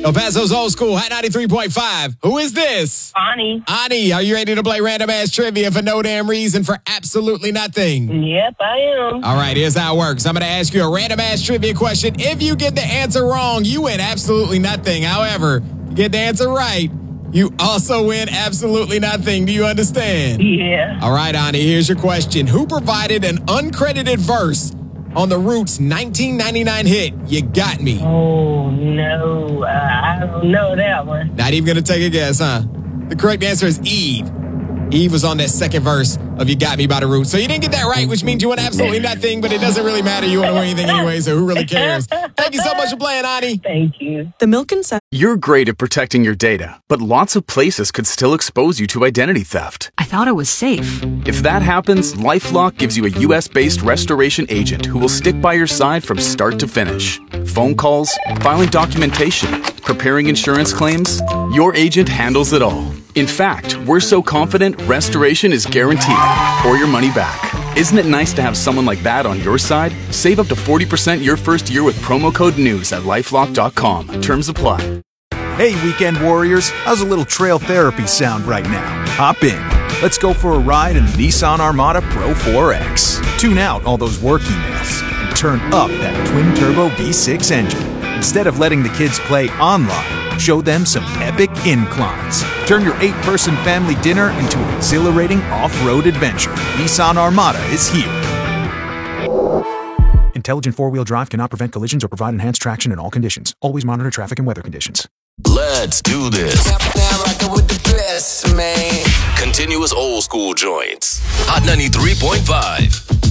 El Paso's Old School, Hot 93.5. Who is this? Ani. Ani, are you ready to play random ass trivia for no damn reason for absolutely nothing? Yep, I am. All right, here's how it works. I'm going to ask you a random ass trivia question. If you get the answer wrong, you win absolutely nothing. However, you get the answer right, you also win absolutely nothing. Do you understand? Yeah. All right, Ani, here's your question. Who provided an uncredited verse on the Roots' 1999 hit, You Got Me? Oh, no. I don't know that one. Not even going to take a guess, huh? The correct answer is Eve. Eve was on that second verse of You Got Me by the Roots. So you didn't get that right, which means you won absolutely nothing, but it doesn't really matter. You won't win anything anyway, so who really cares? Thank you so much for playing, Ani. Thank you. The Milk and Sun. You're great at protecting your data, but lots of places could still expose you to identity theft. I thought it was safe. If that happens, LifeLock gives you a US-based restoration agent who will stick by your side from start to finish. Phone calls, filing documentation, preparing insurance claims, your agent handles it all. In fact, we're so confident restoration is guaranteed or your money back. Isn't it nice to have someone like that on your side? Save up to 40% your first year with promo code NEWS at LifeLock.com. Terms apply. Hey, weekend warriors, how's a little trail therapy sound right now? Hop in. Let's go for a ride in the Nissan Armada Pro 4X. Tune out all those work emails and turn up that twin-turbo V6 engine. Instead of letting the kids play online, show them some epic inclines. Turn your 8-person family dinner into an exhilarating off-road adventure. Nissan Armada is here. Intelligent four-wheel drive cannot prevent collisions or provide enhanced traction in all conditions. Always monitor traffic and weather conditions. Let's do this. Now rockin' with the best, man. Continuous old school joints. Hot 93.5.